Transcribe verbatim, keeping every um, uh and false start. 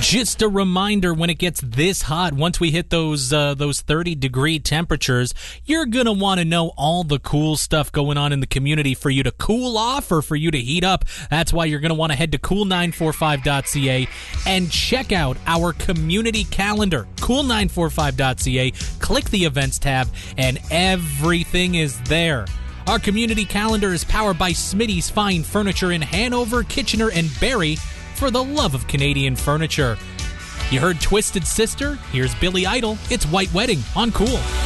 Just a reminder, when it gets this hot, once we hit those uh, those thirty degree temperatures, you're going to want to know all the cool stuff going on in the community for you to cool off or for you to heat up. That's why you're going to want to head to cool nine forty-five dot c a and check out our community calendar. cool nine forty-five dot c a, click the events tab, and everything is there. Our community calendar is powered by Smitty's Fine Furniture in Hanover, Kitchener, and Barrie. For the love of Canadian furniture. You heard Twisted Sister? Here's Billy Idol. It's White Wedding on Cool.